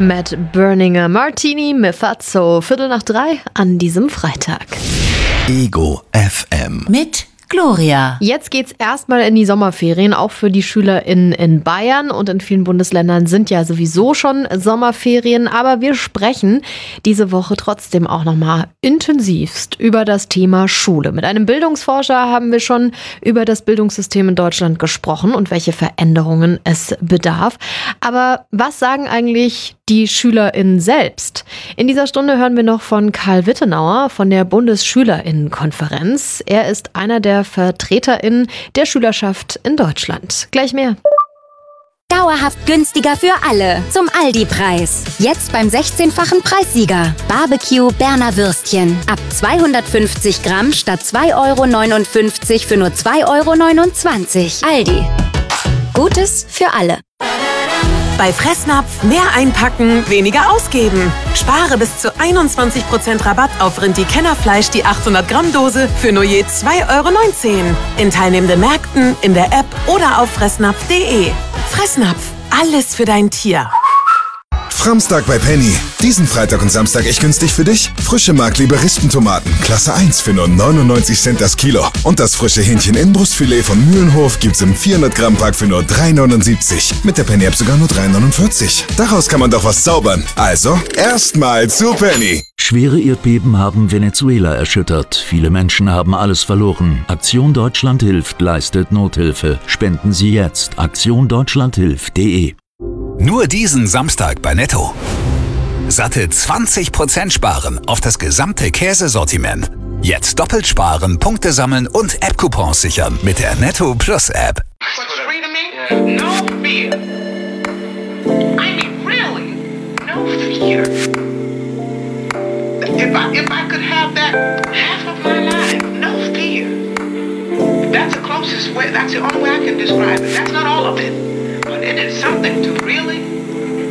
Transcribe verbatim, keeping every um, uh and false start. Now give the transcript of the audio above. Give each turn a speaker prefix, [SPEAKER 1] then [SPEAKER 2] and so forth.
[SPEAKER 1] Matt Berninger, Martini, Mifazzo, Viertel nach drei an diesem Freitag.
[SPEAKER 2] Ego F M.
[SPEAKER 3] Mit Gloria.
[SPEAKER 1] Jetzt geht's erstmal in die Sommerferien, auch für die SchülerInnen in Bayern, und in vielen Bundesländern sind ja sowieso schon Sommerferien, aber wir sprechen diese Woche trotzdem auch nochmal intensivst über das Thema Schule. Mit einem Bildungsforscher haben wir schon über das Bildungssystem in Deutschland gesprochen und welche Veränderungen es bedarf. Aber was sagen eigentlich die SchülerInnen selbst? In dieser Stunde hören wir noch von Karl Wittenauer von der BundesschülerInnenkonferenz. Er ist einer der VertreterInnen der Schülerschaft in Deutschland. Gleich mehr.
[SPEAKER 4] Dauerhaft günstiger für alle. Zum Aldi-Preis. Jetzt beim sechzehnfachen Preissieger. Barbecue Berner Würstchen. Ab zweihundertfünfzig Gramm statt zwei Euro neunundfünfzig für nur zwei Euro neunundzwanzig. Aldi. Gutes für alle.
[SPEAKER 5] Bei Fressnapf mehr einpacken, weniger ausgeben. Spare bis zu einundzwanzig Prozent Rabatt auf Rindi-Kennerfleisch, die achthundert Gramm Dose für nur je zwei Euro neunzehn. In teilnehmenden Märkten, in der App oder auf fressnapf punkt de. Fressnapf, alles für dein Tier.
[SPEAKER 6] Framstag bei Penny. Diesen Freitag und Samstag echt günstig für dich? Frische Mark-Liberistentomaten, Klasse eins für nur neunundneunzig Cent das Kilo. Und das frische Hähnchen-Innenbrustfilet von Mühlenhof gibt's im vierhundert Gramm Pack für nur drei neunundsiebzig. Mit der Penny-App sogar nur drei neunundvierzig. Daraus kann man doch was zaubern. Also, erstmal zu Penny.
[SPEAKER 2] Schwere Erdbeben haben Venezuela erschüttert. Viele Menschen haben alles verloren. Aktion Deutschland hilft leistet Nothilfe. Spenden Sie jetzt. aktion deutschland hilft punkt de.
[SPEAKER 7] Nur diesen Samstag bei Netto. Satte zwanzig Prozent sparen auf das gesamte Käsesortiment. Jetzt doppelt sparen, Punkte sammeln und App-Coupons sichern mit der Netto Plus App.
[SPEAKER 8] What's free to me? No fear. I mean, really, no fear. If I, if I could have that half of my life, no fear. That's the closest way, that's the only way I can describe it. That's not all of it, but it is something to really